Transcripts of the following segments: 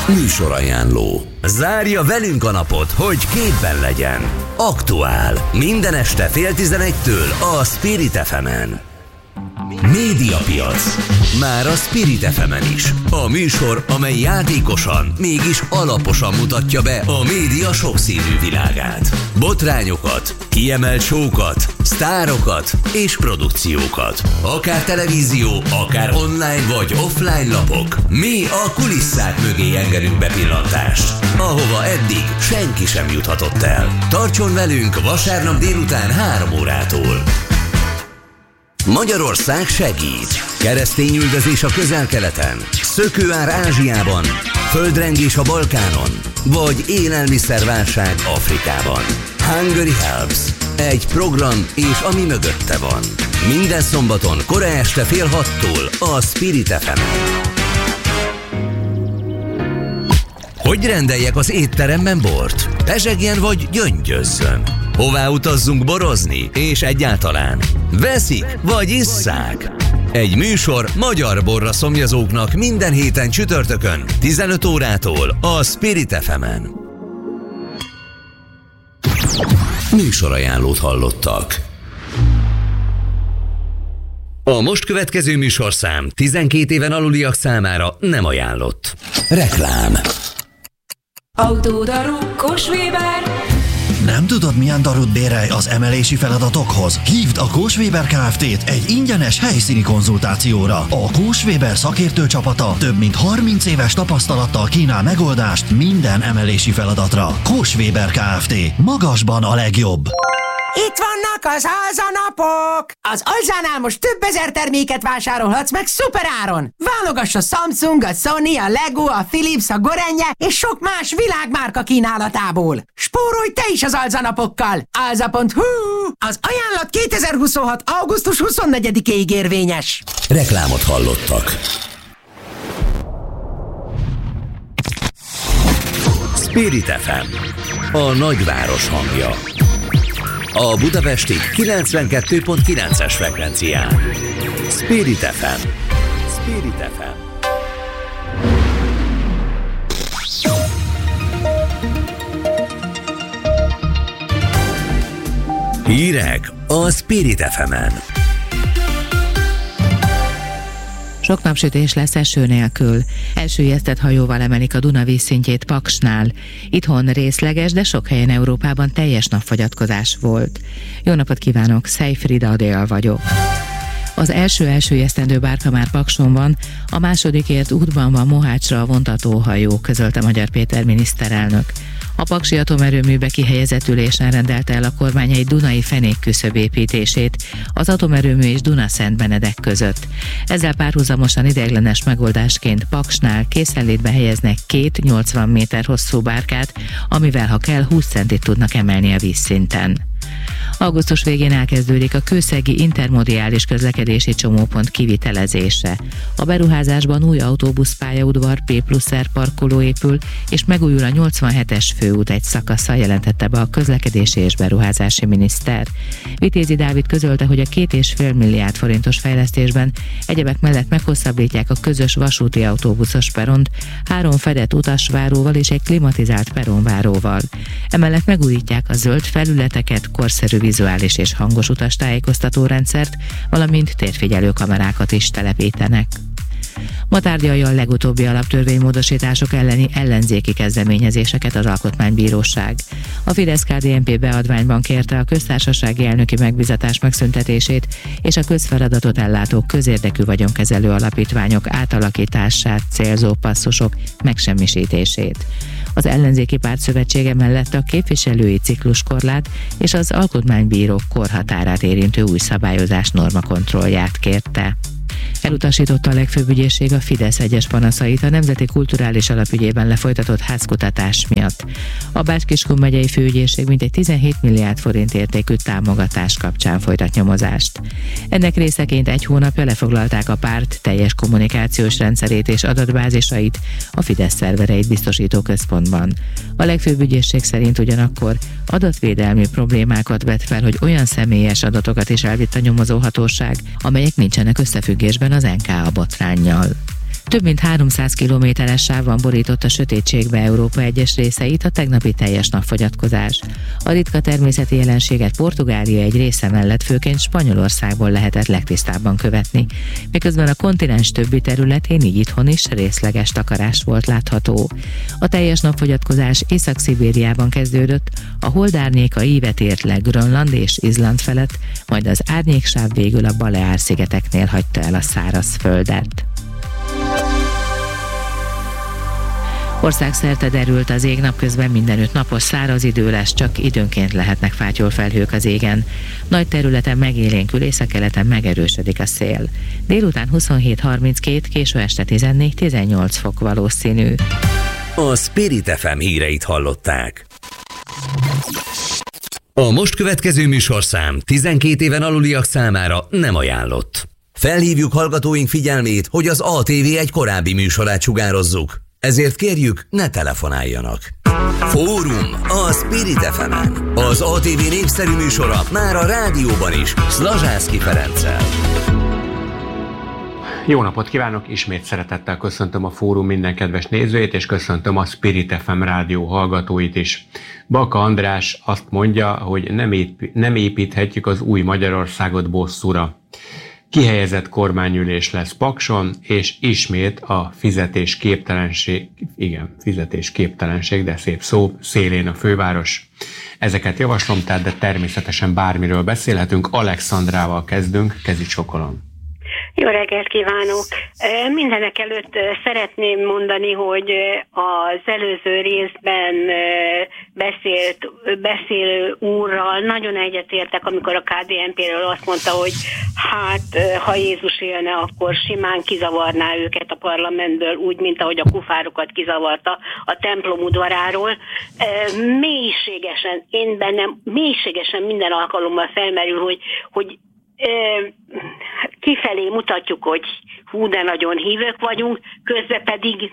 Műsorajánló. Zárja velünk a napot, hogy képben legyen. Aktuál. Minden este 10:30 a Spirit FM-en. Médiapiac. Már a Spirit FM-en is. A műsor, amely játékosan, mégis alaposan mutatja be a média sokszínű világát. Botrányokat, kiemelt show-kat, sztárokat és produkciókat. Akár televízió, akár online vagy offline lapok. Mi a kulisszák mögé engedünk bepillantást, ahova eddig senki sem juthatott el. Tartson velünk vasárnap délután 3 órától. Magyarország segít. Keresztényüldözés a Közel-Keleten, szökőár Ázsiában, földrengés a Balkánon, vagy élelmiszerválság Afrikában. Hungary Helps. Egy program és ami mögötte van. Minden szombaton kora este 5:30 a Spirit FM-en. Hogy rendeljek az étteremben bort? Pezsegjen vagy gyöngyözzön? Hová utazzunk borozni? És egyáltalán veszik vagy isszák? Egy műsor magyar borra szomjazóknak minden héten csütörtökön 15 órától a Spirit FM-en. Műsorajánlót hallottak. A most következő műsorszám 12 éven aluliak számára nem ajánlott. Reklám. Autódaru Kós-Weber. Nem tudod, milyen darut bérelj az emelési feladatokhoz? Hívd a Kós-Weber Kft-t egy ingyenes helyszíni konzultációra. A Kós-Weber szakértő csapata több mint 30 éves tapasztalattal kínál megoldást minden emelési feladatra. Kós-Weber Kft. Magasban a legjobb. Itt vannak az alzanapok! Az Alzánál most több ezer terméket vásárolhatsz meg szuperáron! Válogass a Samsung, a Sony, a Lego, a Philips, a Gorenje és sok más világmárka kínálatából! Spórolj te is az alzanapokkal! Alza.hu! Az ajánlat 2026. augusztus 24-ig érvényes! Reklámot hallottak. Spirit FM. A nagyváros hangja. A budapesti 92.9-es frekvencián. Spirit FM. Spirit FM. Hírek a Spirit FM-en. Sok napsütés lesz eső nélkül. Elsüllyesztett hajóval emelik a Duna vízszintjét Paksnál. Itthon részleges, de sok helyen Európában teljes napfogyatkozás volt. Jó napot kívánok, Szejfrida Adél vagyok. Az első elsüllyesztendő bárka már Pakson van, a másodikért útban van Mohácsra a vontatóhajó, közölte Magyar Péter miniszterelnök. A paksi atomerőműbe kihelyezett ülésen rendelte el a kormány egy dunai fenékküszöb építését az atomerőmű és Duna-Szentbenedek között. Ezzel párhuzamosan ideiglenes megoldásként Paksnál készenlétbe helyeznek 2 80 méter hosszú bárkát, amivel ha kell 20 centit tudnak emelni a vízszinten. Augusztus végén elkezdődik a kőszegi intermodiális közlekedési csomópont kivitelezése. A beruházásban új autóbuszpályaudvar, P+R parkoló épül, és megújul a 87-es főút egy szakasza, jelentette be a közlekedési és beruházási miniszter. Vitézi Dávid közölte, hogy a 2,5 milliárd forintos fejlesztésben egyebek mellett meghosszabbítják a közös vasúti autóbuszos peront 3 fedett utasváróval és egy klimatizált peronváróval. Emellett megújítják a zöld felületeket, korszerű vizuális és hangos utastájékoztató rendszert, valamint térfigyelő kamerákat is telepítenek. Ma tárgyalja a legutóbbi alaptörvénymódosítások elleni ellenzéki kezdeményezéseket az Alkotmánybíróság. A Fidesz-KDNP beadványban kérte a köztársasági elnöki megbízatás megszüntetését és a közfeladatot ellátó közérdekű vagyonkezelő alapítványok átalakítását célzó passzusok megsemmisítését. Az ellenzéki pártszövetsége mellett a képviselői cikluskorlát és az alkotmánybírók korhatárát érintő új szabályozás normakontrollját kérte. Elutasította a legfőbb ügyészség a Fidesz egyes panaszait a Nemzeti Kulturális Alapügyében lefolytatott házkutatás miatt. A Bács-Kiskun megyei főügyészség mintegy 17 milliárd forint értékű támogatás kapcsán folytat nyomozást. Ennek részeként egy hónapja lefoglalták a párt teljes kommunikációs rendszerét és adatbázisait a Fidesz szervereit biztosító központban. A legfőbb ügyészség szerint ugyanakkor adatvédelmi problémákat vet fel, hogy olyan személyes adatokat is elvitt a nyomozóhatóság, amelyek nincsenek összefüggésben az NKA botránnyal. Több mint 300 kilométeres sávban borította sötétségbe Európa egyes részeit a tegnapi teljes napfogyatkozás. A ritka természeti jelenséget Portugália egy része mellett főként Spanyolországból lehetett legtisztábban követni, miközben a kontinens többi területén, így itthon is részleges takarás volt látható. A teljes napfogyatkozás Észak-Szibériában kezdődött, a holdárnyéka ívet ért le Grönland és Izland felett, majd az árnyéksáv végül a Baleár-szigeteknél hagyta el a szárazföldet. Országszerte derült az ég, napközben mindenütt napos száraz idő lesz, csak időnként lehetnek fátyolfelhők az égen. Nagy területen megélénkül, északkeleten megerősödik a szél. Délután 27-32, késő este 14-18 fok valószínű. A Spirit FM híreit hallották. A most következő műsorszám 12 éven aluliak számára nem ajánlott. Felhívjuk hallgatóink figyelmét, hogy az ATV egy korábbi műsorát sugározzuk. Ezért kérjük, ne telefonáljanak. Fórum a Spirit FM-en. Az ATV népszerű műsora már a rádióban is, Szlazsászky Ferenccel. Jó napot kívánok! Ismét szeretettel köszöntöm a Fórum minden kedves nézőjét, és köszöntöm a Spirit FM rádió hallgatóit is. Baka András azt mondja, hogy nem építhetjük az új Magyarországot bosszúra. Kihelyezett kormányülés lesz Pakson, és ismét a fizetésképtelenség, de szép szó, szélén a főváros. Ezeket javaslom, tehát, de természetesen bármiről beszélhetünk. Alexandrával kezdünk, Kezi Csokolon. Jó reggelt kívánok! Mindenek előtt szeretném mondani, hogy az előző részben beszélő úrral nagyon egyetértek, amikor a KDNP-ről azt mondta, hogy hát, ha Jézus élne, akkor simán kizavarná őket a parlamentből, úgy, mint ahogy a kufárokat kizavarta a templom udvaráról. Mélységesen minden alkalommal felmerül, hogy kifelé mutatjuk, hogy hú, de nagyon hívők vagyunk, közben pedig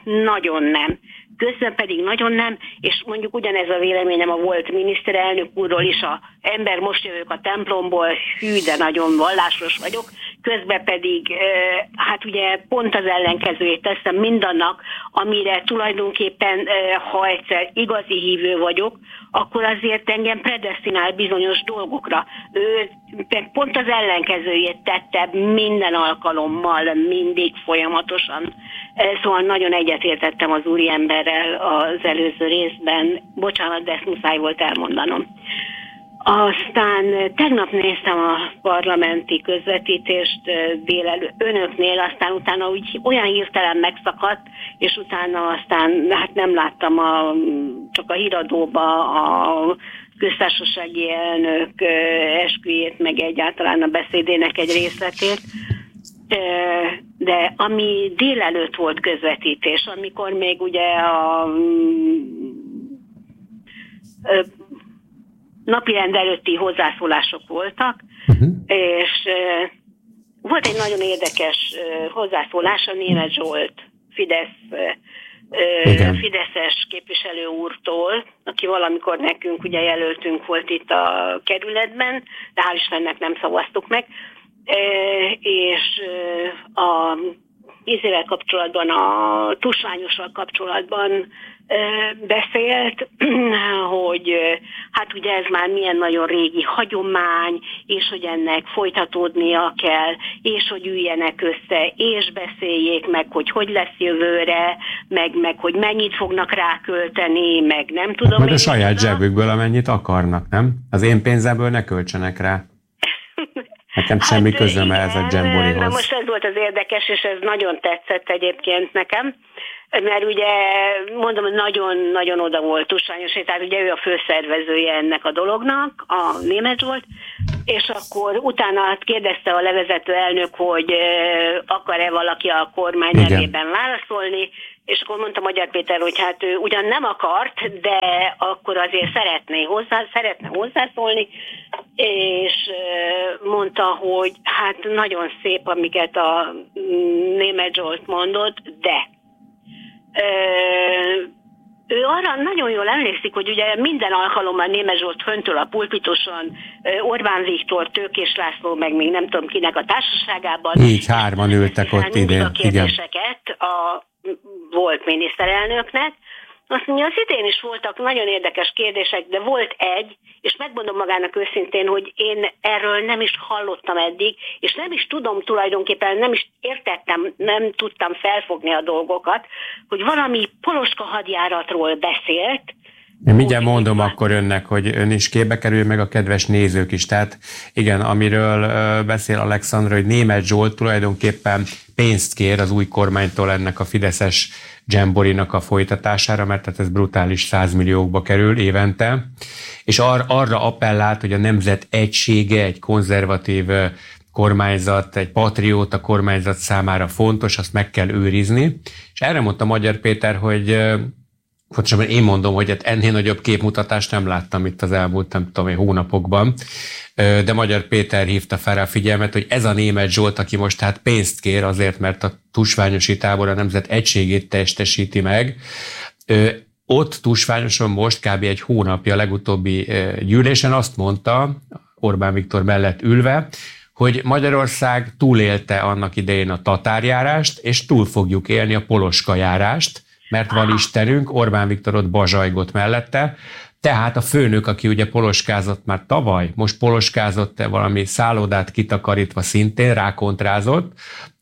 nagyon nem, és mondjuk ugyanez a véleményem a volt miniszterelnök úrról is, a ember most jövök a templomból, hű, de nagyon vallásos vagyok, közben pedig hát ugye pont az ellenkezőjét teszem mindannak, amire tulajdonképpen, ha egyszer igazi hívő vagyok, akkor azért engem predesztinál bizonyos dolgokra. Ő pont az ellenkezőjét tette minden alkalommal, mindig folyamatosan. Szóval nagyon egyetértettem az úriemberrel az előző részben. Bocsánat, de ezt muszáj volt elmondanom. Aztán tegnap néztem a parlamenti közvetítést délelőtt önöknél, aztán utána úgy olyan hirtelen megszakadt, és utána aztán hát nem láttam csak a híradóba a köztársasági elnök esküjét, meg egyáltalán a beszédének egy részletét. De ami délelőtt volt közvetítés, amikor még ugye a napirend előtti hozzászólások voltak, és volt egy nagyon érdekes hozzászólás a Németh Zsolt fideszes képviselő úrtól, aki valamikor nekünk ugye jelöltünk volt itt a kerületben, de hál' Istennek nem szavaztuk meg, és a ízével kapcsolatban, a tusványossal kapcsolatban beszélt, hogy hát ugye ez már milyen nagyon régi hagyomány, és hogy ennek folytatódnia kell, és hogy üljenek össze, és beszéljék meg, hogy lesz jövőre, meg hogy mennyit fognak rákölteni, meg nem tudom. Majd a saját zsebükből, amennyit akarnak, nem? Az én pénzemből ne költsenek rá. Nekem semmi közöm ez a dzsemborihoz. Na most ez volt az érdekes, és ez nagyon tetszett egyébként nekem, mert ugye mondom, nagyon oda volt tusványos, tehát ugye ő a főszervezője ennek a dolognak, a Németh Zsolt, és akkor utána kérdezte a levezető elnök, hogy akar-e valaki a kormány nevében válaszolni, és akkor mondta Magyar Péter, hogy hát ő ugyan nem akart, de akkor azért szeretne hozzászólni, és mondta, hogy hát nagyon szép, amiket a Németh Zsolt mondott, de ő arra nagyon jól emlékszik, hogy ugye minden alkalommal Németh Zsolt föntől a pulpitoson, Orbán Viktor, Tőkés László, meg még nem tudom kinek a társaságában. Így hárman ültek ott idén. A kérdéseket a volt miniszterelnöknek. Azt mondja, az idén is voltak nagyon érdekes kérdések, de volt egy, és megmondom magának őszintén, hogy én erről nem is hallottam eddig, és nem is tudom tulajdonképpen, nem is értettem, nem tudtam felfogni a dolgokat, hogy valami poloska hadjáratról beszélt. Én mindjárt mondom akkor önnek, hogy ön is képbe kerül, meg a kedves nézők is. Tehát igen, amiről beszél Alexandra, hogy Németh Zsolt tulajdonképpen pénzt kér az új kormánytól ennek a fideszes dzsemborinak a folytatására, mert tehát ez brutális 100 milliókba kerül évente, és arra appellált, hogy a nemzet egysége, egy konzervatív kormányzat, egy patrióta kormányzat számára fontos, azt meg kell őrizni. És erre mondta Magyar Péter, hogy pontosabban én mondom, hogy hát ennél nagyobb képmutatást nem láttam itt az elmúlt, nem tudom, hónapokban, de Magyar Péter hívta fel a figyelmet, hogy ez a Németh Zsolt, aki most hát pénzt kér azért, mert a tusványosi tábor a nemzet egységét testesíti meg. Ott Tusványoson most kb. Egy hónapja legutóbbi gyűlésen azt mondta, Orbán Viktor mellett ülve, hogy Magyarország túlélte annak idején a tatárjárást, és túl fogjuk élni a poloska járást, mert van Istenünk, Orbán Viktor ott bazsajgott mellette, tehát a főnök, aki ugye poloskázott már tavaly, most poloskázott valami szállodát kitakarítva szintén, rákontrázott,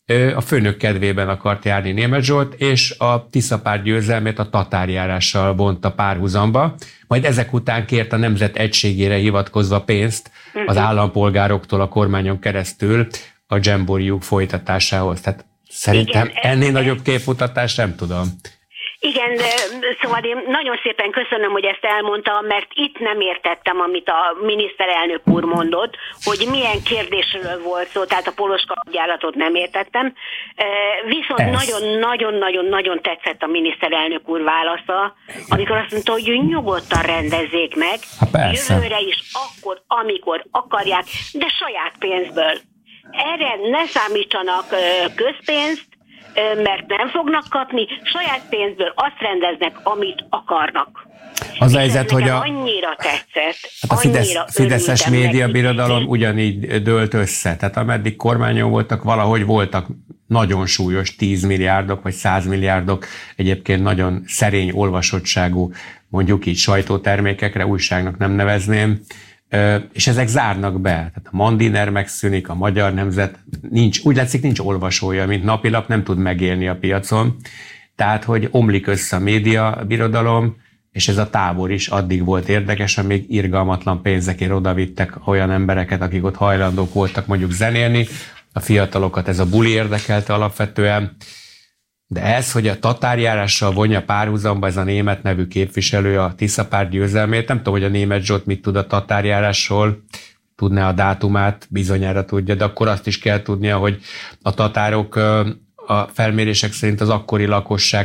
a főnök kedvében akart járni Németh Zsolt, és a Tiszapárt győzelmét a tatárjárással vonta párhuzamba, majd ezek után kért a nemzet egységére hivatkozva pénzt az állampolgároktól a kormányon keresztül a dzsemboriuk folytatásához. Tehát szerintem ennél nagyobb képmutatást nem tudom. Igen, szóval én nagyon szépen köszönöm, hogy ezt elmondta, mert itt nem értettem, amit a miniszterelnök úr mondott, hogy milyen kérdésről volt szó, tehát a poloska hadjáratot nem értettem. Viszont nagyon-nagyon-nagyon tetszett a miniszterelnök úr válasza, amikor azt mondta, hogy nyugodtan rendezzék meg, jövőre is akkor, amikor akarják, de saját pénzből. Erre ne számítsanak közpénzt, mert nem fognak kapni, saját pénzből azt rendeznek, amit akarnak. Az a helyzet, hogy annyira tetszett. Hát a fideszes médiabirodalom ugyanígy dőlt össze. Tehát ameddig kormányon voltak, valahogy voltak nagyon súlyos 10 milliárdok vagy 100 milliárdok, egyébként nagyon szerény olvasottságú, mondjuk így sajtótermékekre, újságnak nem nevezném, és ezek zárnak be. Tehát a Mandiner megszűnik, a Magyar Nemzet úgy látszik, nincs olvasója, mint napilap, nem tud megélni a piacon. Tehát, hogy omlik össze a média birodalom, és ez a tábor is addig volt érdekes, amíg irgalmatlan pénzekért odavittek olyan embereket, akik ott hajlandók voltak mondjuk zenélni. A fiatalokat ez a buli érdekelte alapvetően. De ez, hogy a tatárjárással vonja párhuzamba ez a Németh nevű képviselő a Tiszapárt győzelmét, nem tudom, hogy a Németh Zsolt mit tud a tatárjárásról, tudná a dátumát, bizonyára tudja, de akkor azt is kell tudnia, hogy a tatárok a felmérések szerint az akkori lakosság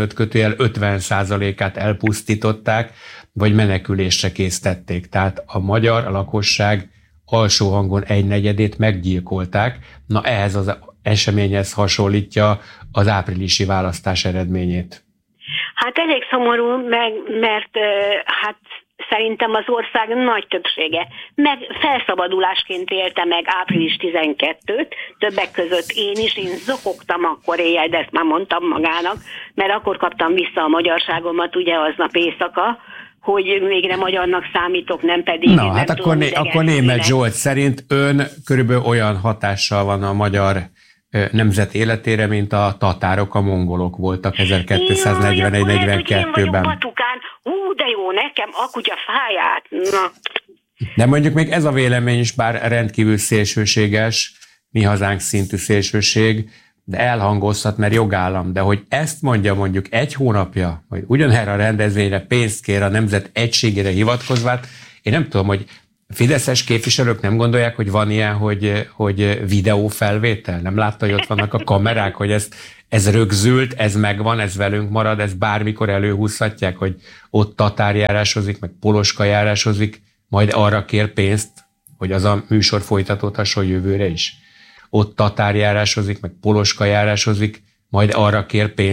15-50%-át elpusztították, vagy menekülésre késztették. Tehát a magyar lakosság alsó hangon 1/4 meggyilkolták. Na ehhez az eseményhez hasonlítja az áprilisi választás eredményét. Hát elég szomorú, mert hát szerintem az ország nagy többsége meg felszabadulásként élte meg április 12-t, többek között én zokogtam akkor éjjel, de ezt már mondtam magának, mert akkor kaptam vissza a magyarságomat ugye aznap éjszaka, hogy végre magyarnak számítok, nem pedig... Na, hát akkor Németh Zsolt szerint ön körülbelül olyan hatással van a magyar nemzet életére, mint a tatárok, a mongolok voltak 1241-42-ben. Én vagyok patukán, de jó, nekem a kutya fáját. Na. De mondjuk még ez a vélemény is bár rendkívül szélsőséges, mi hazánk szintű szélsőség, de elhangozhat, mert jogállam. De hogy ezt mondja mondjuk egy hónapja, hogy ugyanerre a rendezvényre pénzt kér a nemzet egységére hivatkozvát, én nem tudom, hogy fideszes képviselők nem gondolják, hogy van ilyen, hogy videófelvétel? Nem látta, hogy ott vannak a kamerák, hogy ez rögzült, ez megvan, ez velünk marad, ez bármikor előhúzhatják, hogy ott tatárjárásozik, meg poloska járásozik, majd arra kér pénzt, hogy az a műsor folytatódhasson jövőre is. Ott tatárjárásozik, meg poloska járásozik, majd arra kér pénzt,